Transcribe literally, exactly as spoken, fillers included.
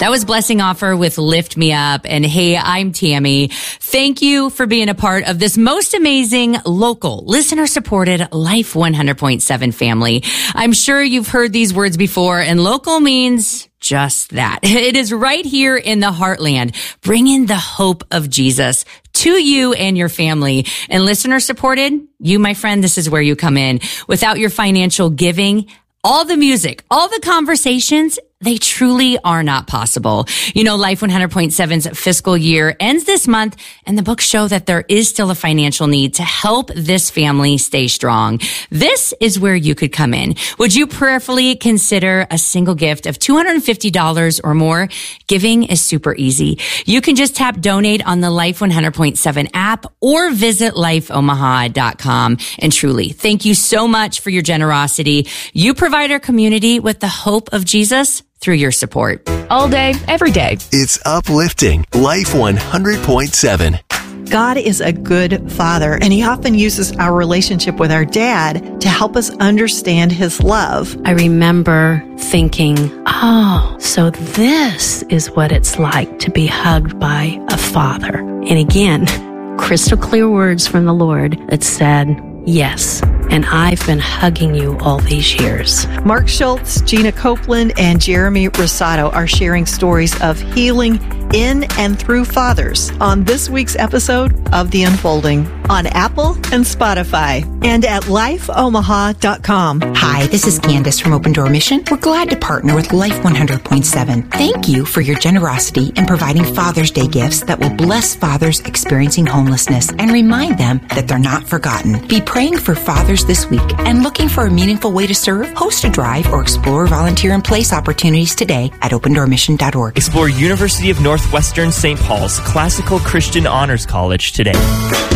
That was Blessing Offer with Lift Me Up. And hey, I'm Tammy. Thank you for being a part of this most amazing local, listener-supported Life one hundred point seven family. I'm sure you've heard these words before, and local means just that. It is right here in the heartland, bringing the hope of Jesus to you and your family. And listener-supported, you, my friend, this is where you come in. Without your financial giving, all the music, all the conversations, they truly are not possible. You know, Life one hundred point seven's fiscal year ends this month, and the books show that there is still a financial need to help this family stay strong. This is where you could come in. Would you prayerfully consider a single gift of two hundred fifty dollars or more? Giving is super easy. You can just tap donate on the Life one hundred point seven app or visit life omaha dot com. And truly, thank you so much for your generosity. You provide our community with the hope of Jesus through your support. All day, every day. It's uplifting. Life one hundred point seven. God is a good father, and he often uses our relationship with our dad to help us understand his love. I remember thinking, oh, so this is what it's like to be hugged by a father. And again, crystal clear words from the Lord that said, yes, and I've been hugging you all these years. Mark Schultz, Gina Copeland, and Jeremy Rosado are sharing stories of healing in and through fathers on this week's episode of The Unfolding on Apple and Spotify and at life omaha dot com. Hi, this is Candace from Open Door Mission. We're glad to partner with Life one hundred point seven. Thank you for your generosity in providing Father's Day gifts that will bless fathers experiencing homelessness and remind them that they're not forgotten. Be praying for fathers this week and looking for a meaningful way to serve? Host a drive or explore volunteer and place opportunities today at open door mission dot org. Explore University of Northwestern Saint Paul's Classical Christian Honors College today.